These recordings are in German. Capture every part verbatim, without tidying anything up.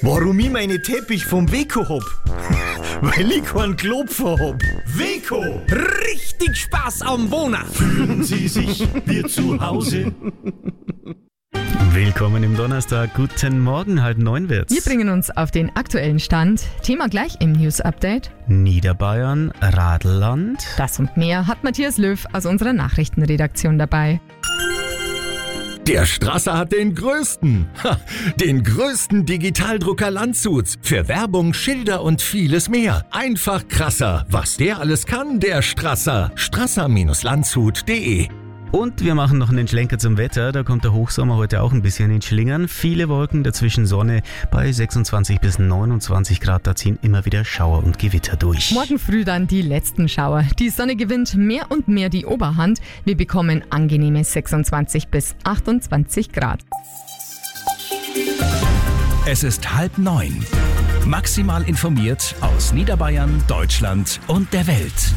Warum ich meine Teppich vom Weco hab? Weil ich keinen Klopfer hab. Weco! Richtig Spaß am Wohnen! Fühlen Sie sich wie zu Hause? Willkommen im Donnerstag. Guten Morgen, halb neun wird's. Wir bringen uns auf den aktuellen Stand. Thema gleich im News-Update. Niederbayern, Radlland. Das und mehr hat Matthias Löw aus unserer Nachrichtenredaktion dabei. Der Strasser hat den größten, ha, den größten Digitaldrucker Landshuts. Für Werbung, Schilder und vieles mehr. Einfach krasser. Was der alles kann, der Strasser. strasser Landshut punkt de. Und wir machen noch einen Schlenker zum Wetter. Da kommt der Hochsommer heute auch ein bisschen ins Schlingern. Viele Wolken, dazwischen Sonne. Bei sechsundzwanzig bis neunundzwanzig Grad, da ziehen immer wieder Schauer und Gewitter durch. Morgen früh dann die letzten Schauer. Die Sonne gewinnt mehr und mehr die Oberhand. Wir bekommen angenehme sechsundzwanzig bis achtundzwanzig Grad. Es ist halb neun. Maximal informiert aus Niederbayern, Deutschland und der Welt.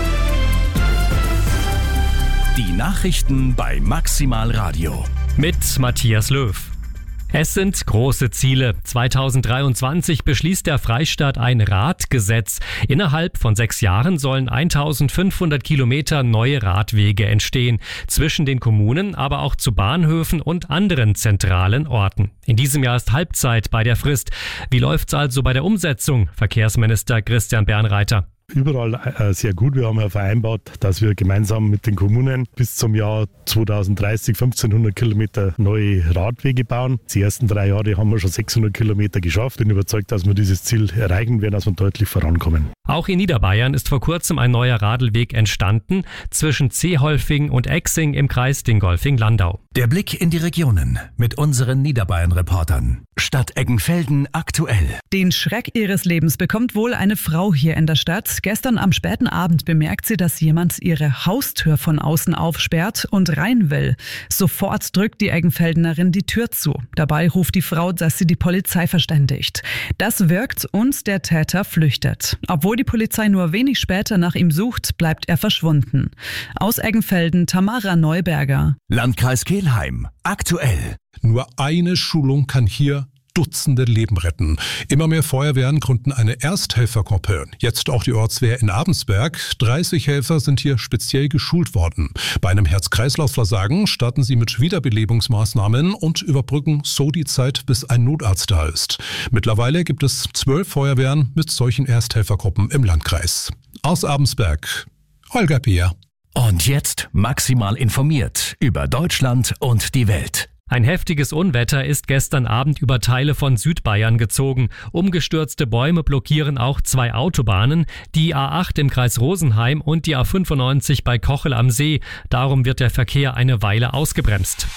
Die Nachrichten bei Maximal Radio. Mit Matthias Löw. Es sind große Ziele. zweitausenddreiundzwanzig beschließt der Freistaat ein Radgesetz. Innerhalb von sechs Jahren sollen eintausendfünfhundert Kilometer neue Radwege entstehen. Zwischen den Kommunen, aber auch zu Bahnhöfen und anderen zentralen Orten. In diesem Jahr ist Halbzeit bei der Frist. Wie läuft's also bei der Umsetzung? Verkehrsminister Christian Bernreiter. Überall äh, sehr gut. Wir haben ja vereinbart, dass wir gemeinsam mit den Kommunen bis zum Jahr zweitausenddreißig fünfzehnhundert Kilometer neue Radwege bauen. Die ersten drei Jahre haben wir schon sechshundert Kilometer geschafft. Bin überzeugt, dass wir dieses Ziel erreichen werden, dass wir deutlich vorankommen. Auch in Niederbayern ist vor kurzem ein neuer Radlweg entstanden zwischen Zeholfing und Exing im Kreis Dingolfing-Landau. Der Blick in die Regionen mit unseren Niederbayern-Reportern. Stadt Eggenfelden aktuell. Den Schreck ihres Lebens bekommt wohl eine Frau hier in der Stadt. Gestern am späten Abend bemerkt sie, dass jemand ihre Haustür von außen aufsperrt und rein will. Sofort drückt die Eggenfeldenerin die Tür zu. Dabei ruft die Frau, dass sie die Polizei verständigt. Das wirkt und der Täter flüchtet. Obwohl die Polizei nur wenig später nach ihm sucht, bleibt er verschwunden. Aus Eggenfelden Tamara Neuberger. Landkreis Kelheim aktuell. Nur eine Schulung kann hier Dutzende Leben retten. Immer mehr Feuerwehren gründen eine Ersthelfergruppe. Jetzt auch die Ortswehr in Abensberg. dreißig Helfer sind hier speziell geschult worden. Bei einem Herz-Kreislauf-Versagen starten sie mit Wiederbelebungsmaßnahmen und überbrücken so die Zeit, bis ein Notarzt da ist. Mittlerweile gibt es zwölf Feuerwehren mit solchen Ersthelfergruppen im Landkreis. Aus Abensberg, Holger Peer. Und jetzt maximal informiert über Deutschland und die Welt. Ein heftiges Unwetter ist gestern Abend über Teile von Südbayern gezogen. Umgestürzte Bäume blockieren auch zwei Autobahnen, die A acht im Kreis Rosenheim und die A fünfundneunzig bei Kochel am See. Darum wird der Verkehr eine Weile ausgebremst.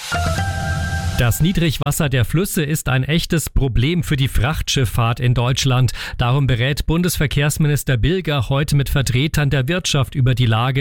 Das Niedrigwasser der Flüsse ist ein echtes Problem für die Frachtschifffahrt in Deutschland. Darum berät Bundesverkehrsminister Bilger heute mit Vertretern der Wirtschaft über die Lage